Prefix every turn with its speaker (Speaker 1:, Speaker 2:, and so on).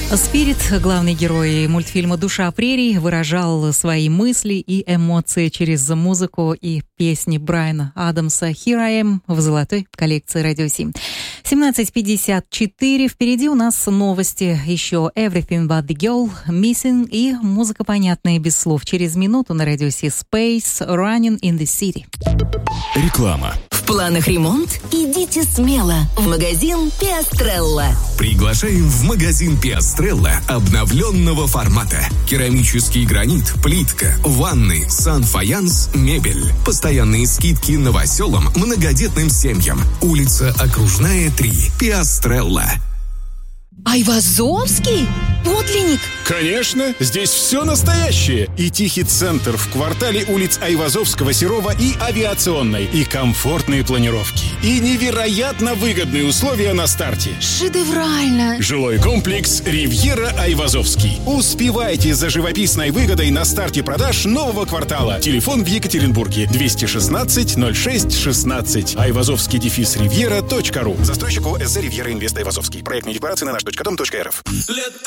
Speaker 1: Спирит, главный герой мультфильма «Душа прерий», выражал свои мысли и эмоции через музыку и песни Брайана Адамса «Here I Am» в золотой коллекции «Радио 7». 17:54. Впереди у нас новости. Еще «Everything But The Girl», «Missing» и музыка понятная без слов. Через минуту на радио Space «Running in the City».
Speaker 2: Реклама.
Speaker 3: В планах ремонт? Идите смело в магазин Пиастрелла.
Speaker 2: Приглашаем в магазин Пиастрелла обновленного формата. Керамический гранит, плитка, ванны, сан-фаянс, мебель. Постоянные скидки новоселам, многодетным семьям. Улица Окружная, 3. Пиастрелла.
Speaker 3: Айвазовский? Подлинник?
Speaker 4: Конечно, здесь все настоящее. И тихий центр в квартале улиц Айвазовского, Серова и Авиационной. И комфортные планировки. И невероятно выгодные условия на старте.
Speaker 3: Шедеврально.
Speaker 4: Жилой комплекс «Ривьера Айвазовский». Успевайте за живописной выгодой на старте продаж нового квартала. Телефон в Екатеринбурге 216-06-16. Айвазовский-ривьера.ру. Застройщик ОСЗ «Ривьера Инвест Айвазовский». Проектные декларации на наш.дом.рф.